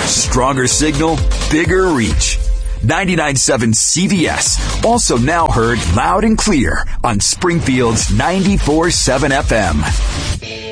Stronger signal, bigger reach. 99.7 CBS. Also now heard loud and clear on Springfield's 94.7 FM.